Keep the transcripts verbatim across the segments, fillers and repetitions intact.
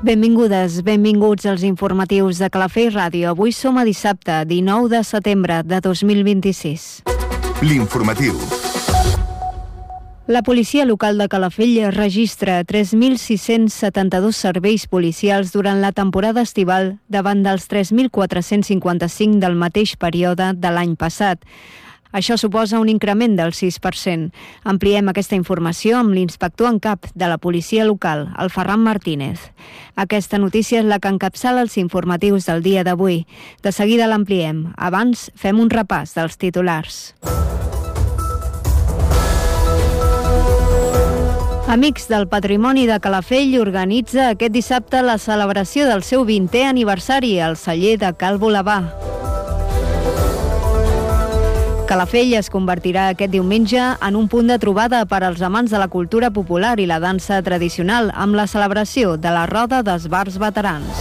Benvingudes, benvinguts als informatius de Calafell Ràdio. Avui som a dissabte, dinou de setembre de dos mil vint-i-sis. L'informatiu. La policia local de Calafell registra tres mil sis-cents setanta-dos serveis policials durant la temporada estival davant dels tres mil quatre-cents cinquanta-cinc del mateix període de l'any passat. Això suposa un increment del sis per cent. Ampliem aquesta informació amb l'inspector en cap de la policia local, el Ferran Martínez. Aquesta notícia és la que encapçala els informatius del dia d'avui. De seguida l'ampliem. Abans, fem un repàs dels titulars. Amics del Patrimoni de Calafell organitza aquest dissabte la celebració del seu vintè aniversari al celler de Cal Volabà. Calafell es convertirà aquest diumenge en un punt de trobada per als amants de la cultura popular i la dansa tradicional amb la celebració de la Roda d'Esbarts Veterans.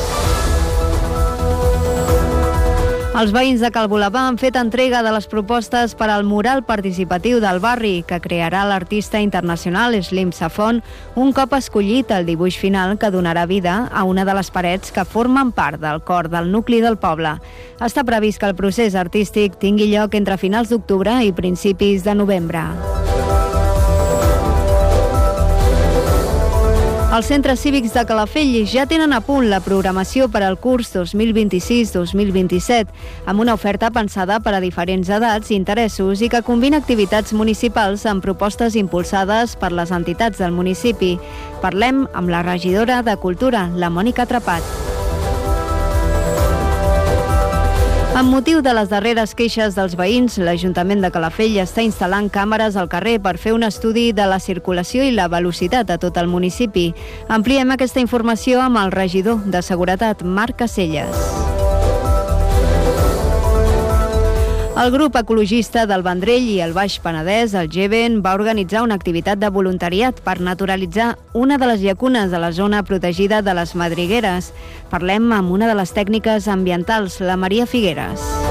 Els veïns de Cal Volabà han fet entrega de les propostes per al mural participatiu del barri que crearà l'artista internacional Slim Safon un cop escollit el dibuix final que donarà vida a una de les parets que formen part del cor del nucli del poble. Està previst que el procés artístic tingui lloc entre finals d'octubre i principis de novembre. Els centres cívics de Calafell ja tenen a punt la programació per al curs dos mil vint-i-sis dos mil vint-i-set, amb una oferta pensada per a diferents edats i interessos i que combina activitats municipals amb propostes impulsades per les entitats del municipi. Parlem amb la regidora de Cultura, la Mònica Trepat. Amb motiu de les darreres queixes dels veïns, l'Ajuntament de Calafell està instal·lant càmeres al carrer per fer un estudi de la circulació i la velocitat a tot el municipi. Ampliem aquesta informació amb el regidor de Seguretat, Marc Caselles. El grup ecologista del Vendrell i el Baix Penedès, el Geven, va organitzar una activitat de voluntariat per naturalitzar una de les llacunes de la zona protegida de les Madrigueres. Parlem amb una de les tècniques ambientals, la Maria Figueres.